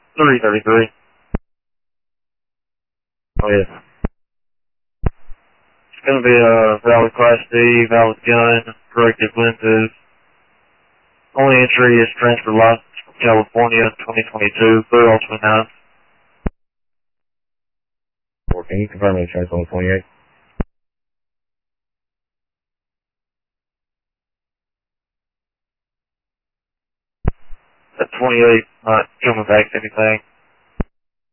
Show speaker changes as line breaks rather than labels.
333. Oh, yeah. It's going to be a valid Class D, valid gun, corrected lenses. Only entry is transfer license from California, 2022, clear all 29.
Can you confirm the insurance on the 28?
That 28 not coming back to anything.